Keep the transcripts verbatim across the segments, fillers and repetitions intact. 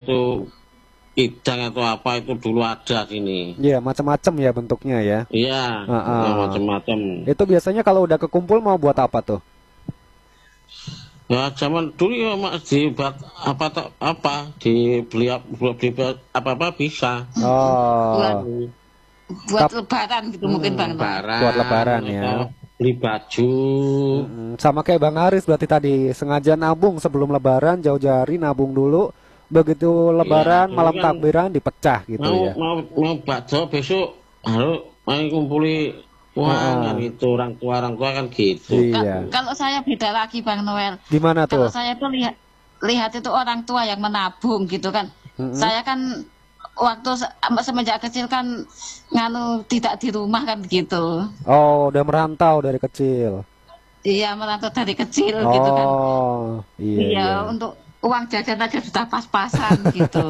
itu kidang atau apa itu dulu ada sini. Iya, macam-macam ya bentuknya ya. Iya, Ah, ah. ya, macam-macam. Itu biasanya kalau udah kekumpul mau buat apa tuh? Ya zaman dulu ya Mas dibuat apa tak apa dibeli beli apa-apa bisa. buat Oh, buat Tap- lebaran gitu mungkin Bang Noel. Lebaran, buat lebaran ya. atau beli baju. Mm, sama kayak Bang Aris berarti tadi sengaja nabung sebelum lebaran, jauh-jauh hari nabung dulu. Begitu lebaran, Iya, malam dulu kan takbiran dipecah gitu mau ya. mau mau bakso besok harus main kumpuli Ah, uang ah. kan itu orang tua orang tua kan gitu. Ka- Iya. Kalau saya beda lagi Bang Noel. Gimana Kalau tuh? saya tuh lihat lihat itu orang tua yang menabung gitu kan. Mm-mm. Saya kan waktu se- semenjak kecil kan nganu tidak di rumah kan gitu. Oh, udah merantau dari kecil. Iya merantau dari kecil gitu kan. Oh, iya, Iya iya. untuk uang jajan aja sudah pas-pasan gitu.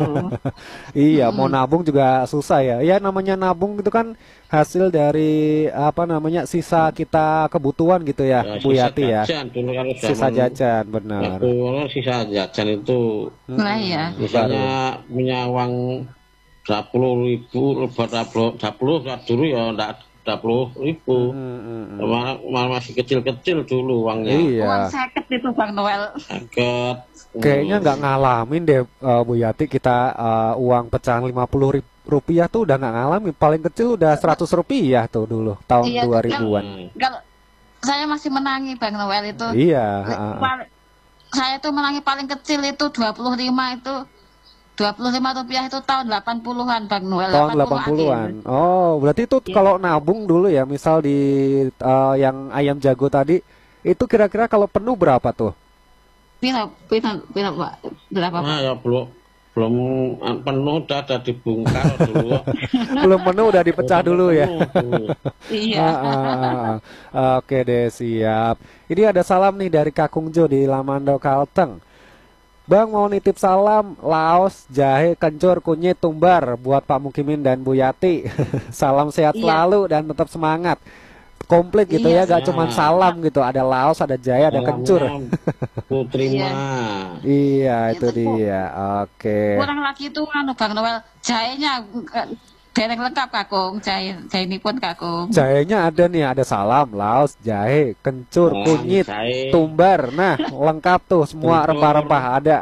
Iya, mau Mm-mm. nabung juga susah ya. Ya namanya nabung itu kan hasil dari apa namanya sisa kita kebutuhan gitu ya, Ya, Bu sisa Yati ya. jajan dulu kalau Sisa zaman jajan, benar. waktu kalau sisa jajan itu Nah ya. Mm-mm, baru. misalnya punya uang dua puluh ribu buat dua puluh dulu ya enggak dua puluh ribu. Mm-mm, mm-mm. Malah, malah masih kecil-kecil dulu uangnya. Uang Iya, seket itu Bang Noel. Agak kayaknya nggak ngalamin deh eh, Bu Yati kita eh, uang pecahan lima puluh rupiah tuh udah nggak ngalamin. Paling kecil udah seratus rupiah tuh dulu tahun Iya dua kalau ribuan. kalau saya masih menangi Bang Noel itu. Iya, Li- ah, ah. pal- Saya tuh menangi paling kecil itu dua puluh lima itu dua puluh lima rupiah itu tahun delapan puluhan Bang Noel, Tahun delapan puluh delapan puluhan. akhir. Oh, berarti itu Iya. kalau nabung dulu ya, misal di eh, yang ayam jago tadi, itu kira-kira kalau penuh berapa tuh? Pira, pira, pira, Pak? Berapa, Pak? nah ya belum belum penuh udah ada dibongkar dulu. Belum penuh udah Belum dipecah sampai dulu ya. penuh dulu. Iya. Ah, ah, ah, ah. Oke deh, siap. Ini ada salam nih dari Kakung Jo di Lamando Kalteng. Bang mau nitip salam, laos, jahe, kencur, kunyit, tumbar buat Pak Mukimin dan Bu Yati. Salam sehat Iya, selalu dan tetap semangat. Komplit gitu iya, ya, gak cuman Ya, salam gitu. Ada laos, ada jahe, ada kencur. salamnya ku terima. iya. Iya, itu Itu kok dia. Oke. kurang lagi itu anu Bang Noel, jahenya eh, dereng lengkap Kakung, jahe jahe ini pun Kakung. Jahenya ada nih, ada salam, laos, jahe, kencur, Salam, kunyit, jahe, tumbar. Nah, lengkap tuh semua kencur, rempah-rempah ada.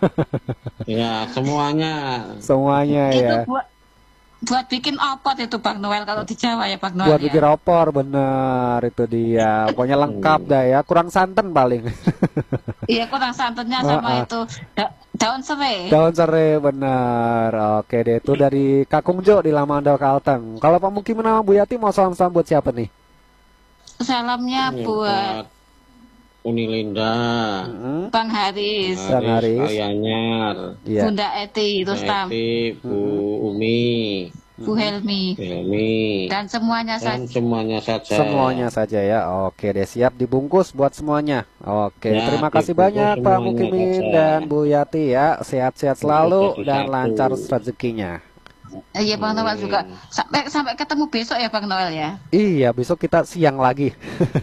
ya semuanya. Semuanya Itu ya. buat buat bikin opot itu Bang Noel kalau di Jawa ya Bang Buat Noel bikin ya. opor, bener itu dia. Pokoknya lengkap Hmm. dah ya. Kurang santan paling. Iya kurang santannya Ah, sama ah. itu da- daun serai. Daun serai bener. Oke deh, itu dari Kakung Jo di Lamando Kalteng. Kalau Pak Mukim sama Bu Yati mau salam-salam buat siapa nih? Salamnya Ini buat buat Uni Linda, Mm-mm. Bang Haris, Bang Haris, Haris. Ayanyar, Iya. Bunda Eti, Rustam, Eti, Bu Mm-mm. Umi, Bu Helmi, Helmi, dan semuanya dan saja. semuanya saja. Semuanya saja ya. Oke deh, siap dibungkus buat semuanya. Oke, Ya, terima kasih dibungkus banyak Pak semuanya Mukimin saja. dan Bu Yati ya. Sehat-sehat selalu Jadi dan satu. lancar rezekinya. Iya Bang Noel juga. Amin. Sampai sampai ketemu besok ya Bang Noel ya. Iya, besok kita siang lagi.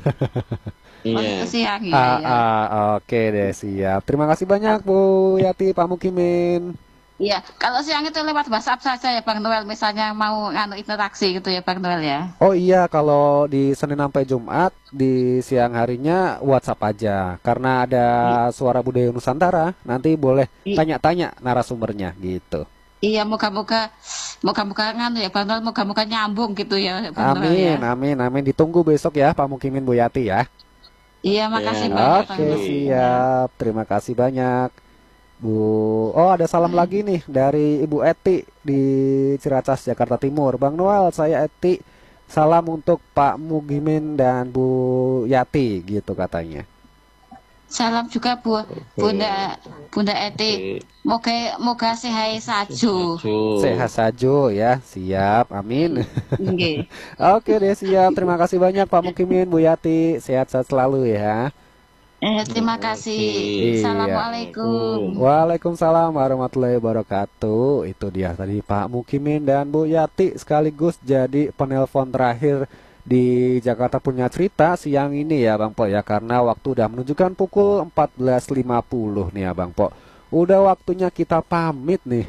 Oh, Iya. siang ya, Ah, ya. ah, oke deh, siap. Terima kasih banyak Bu Yati, Pak Mukimin. Iya, kalau siang itu lewat WhatsApp saja ya Bang Noel, misalnya mau anu interaksi gitu ya Bang Noel ya. Oh iya, kalau di Senin sampai Jumat di siang harinya WhatsApp aja. Karena ada I- suara budaya Nusantara, nanti boleh i- tanya-tanya narasumbernya gitu. Iya, moga-moga moga-moga nganu ya Bang Noel, moga-moga nyambung gitu ya Bang Noel ya. Amin, amin, amin. Ditunggu besok ya Pak Mukimin, Bu Yati ya. Iya, Ya, makasih banyak Bang Oke, Noel. makasih. siap. Terima kasih banyak, Bu. Oh, ada salam lagi nih dari Ibu Eti di Ciracas, Jakarta Timur. Bang Noel, saya Eti. Salam untuk Pak Mugimin dan Bu Yati, gitu katanya. Salam juga Bu Bunda Bunda Eti. Oke. Moga moga sehat saja. Maju. Sehat saja ya, siap, amin. Nggih. Oke deh, siap. Terima kasih banyak Pak Mukimin, Bu Yati. Sehat-sehat selalu ya. Eh, terima kasih. Iya. Assalamualaikum. Waalaikumsalam warahmatullahi wabarakatuh. Itu dia tadi Pak Mukimin dan Bu Yati sekaligus jadi penelpon terakhir di Jakarta Punya Cerita siang ini ya Bang Po ya, karena waktu udah menunjukkan pukul empat belas lima puluh nih ya Bang Po. Udah waktunya kita pamit nih.